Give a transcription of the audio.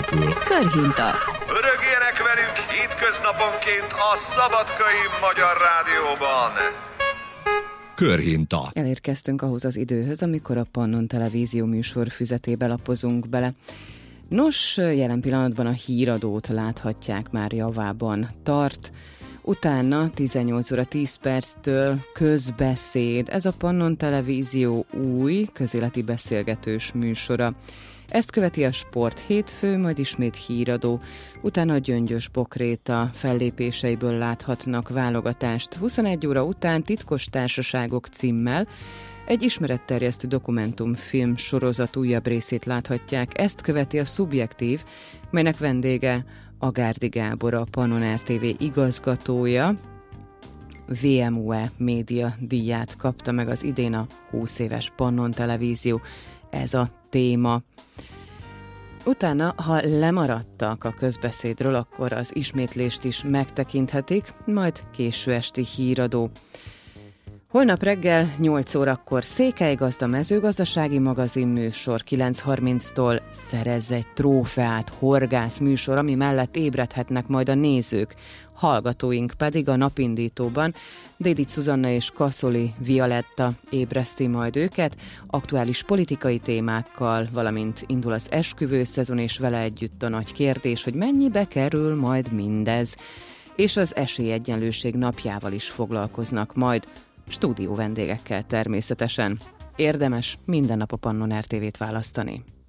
nélkül. Körhinta. Rögjenek velünk hétköznaponként a Szabadkai Magyar Rádióban. Körhinta. Elérkeztünk ahhoz az időhöz, amikor a Pannon Televízió műsor füzetébe lapozunk bele. Nos, jelen pillanatban a híradót láthatják, már javában tart. Utána 18 óra 10 perctől közbeszéd. Ez a Pannon Televízió új közéleti beszélgetős műsora. Ezt követi a Sport hétfő, majd ismét híradó. Utána a Gyöngyös Bokréta fellépéseiből láthatnak válogatást. 21 óra után Titkos társaságok címmel egy ismeretterjesztő dokumentumfilm sorozat újabb részét láthatják. Ezt követi a Szubjektív, melynek vendége Agárdi Gábor, a Pannon RTV igazgatója. VMUE média díját kapta meg az idén a 20 éves Pannon Televízió. Ez a téma. Utána, ha lemaradtak a közbeszédről, akkor az ismétlést is megtekinthetik, majd késő esti híradó. Holnap reggel 8 órakor Székelygazda mezőgazdasági magazin műsor, 9:30-tól Szerezz egy trófeát horgász műsor, ami mellett ébredhetnek majd a nézők. Hallgatóink pedig a napindítóban Dédics Szuzanna és Kaszoli Violetta ébreszti majd őket, aktuális politikai témákkal, valamint indul az esküvőszezon, és vele együtt a nagy kérdés, hogy mennyibe kerül majd mindez. És az esélyegyenlőség napjával is foglalkoznak majd, stúdió vendégekkel természetesen. Érdemes minden nap a Pannon RTV-t választani.